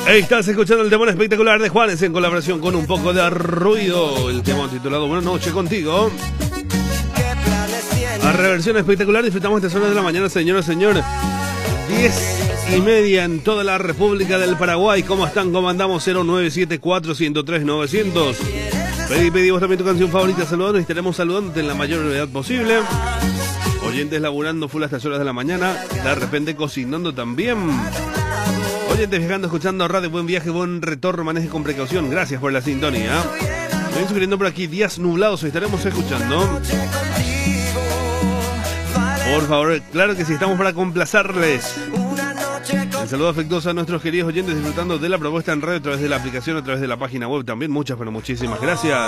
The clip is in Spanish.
Estás escuchando el tema espectacular de Juanes en colaboración con Un Poco de Ruido. El tema titulado Buenas noches contigo. A reversión espectacular, disfrutamos estas horas de la mañana, señoras y señores. 10:30 en toda la República del Paraguay. ¿Cómo están? ¿Cómo andamos? 0974-103-900. Pedí vos también tu canción favorita saludando y estaremos saludándote en la mayor brevedad posible. Oyentes laburando full a estas horas de la mañana, de repente cocinando también. Oyentes viajando, escuchando radio, buen viaje, buen retorno, maneje con precaución. Gracias por la sintonía. Me ven sugiriendo por aquí días nublados, hoy estaremos escuchando. Por favor, claro que sí, estamos para complacerles. Un saludo afectuoso a nuestros queridos oyentes disfrutando de la propuesta en radio a través de la aplicación, a través de la página web también. Muchas, pero muchísimas gracias.